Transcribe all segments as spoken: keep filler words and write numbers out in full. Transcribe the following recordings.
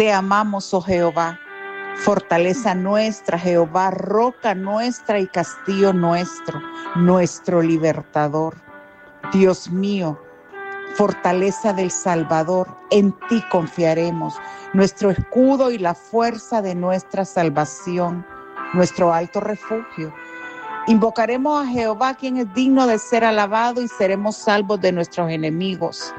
Te amamos, oh Jehová, fortaleza nuestra, Jehová, roca nuestra y castillo nuestro, nuestro libertador. Dios mío, fortaleza del Salvador, en ti confiaremos, nuestro escudo y la fuerza de nuestra salvación, nuestro alto refugio. Invocaremos a Jehová, quien es digno de ser alabado, y seremos salvos de nuestros enemigos.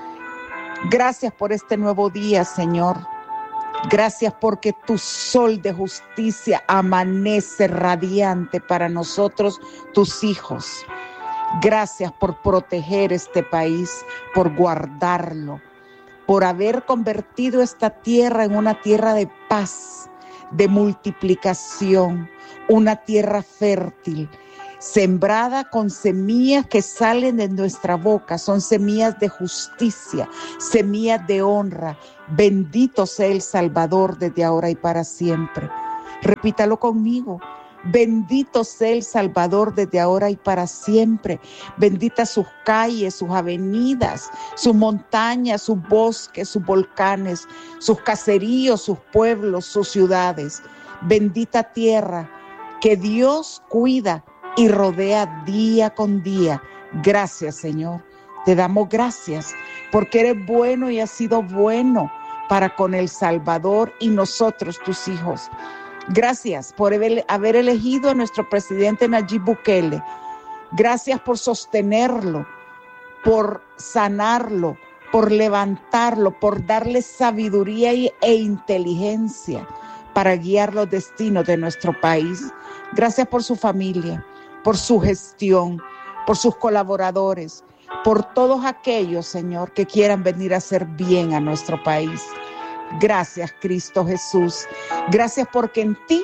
Gracias por este nuevo día, Señor. Gracias porque tu sol de justicia amanece radiante para nosotros, tus hijos. Gracias por proteger este país, por guardarlo, por haber convertido esta tierra en una tierra de paz, de multiplicación, una tierra fértil, sembrada con semillas que salen de nuestra boca. Son semillas de justicia, semillas de honra. Bendito sea el Salvador desde ahora y para siempre. Repítalo conmigo. Bendito sea el Salvador desde ahora y para siempre. Bendita sus calles, sus avenidas, sus montañas, sus bosques, sus volcanes, sus caseríos, sus pueblos, sus ciudades. Bendita tierra que Dios cuida y rodea día con día. Gracias, Señor. Te damos gracias porque eres bueno y has sido bueno para con el Salvador y nosotros, tus hijos. Gracias por haber elegido a nuestro presidente Nayib Bukele. Gracias por sostenerlo, por sanarlo, por levantarlo, por darle sabiduría e inteligencia para guiar los destinos de nuestro país. Gracias por su familia, por su gestión, por sus colaboradores, por todos aquellos, Señor, que quieran venir a hacer bien a nuestro país. Gracias, Cristo Jesús. Gracias porque en ti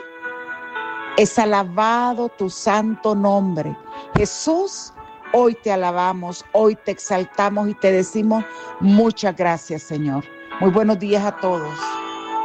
es alabado tu santo nombre. Jesús, hoy te alabamos, hoy te exaltamos y te decimos muchas gracias, Señor. Muy buenos días a todos.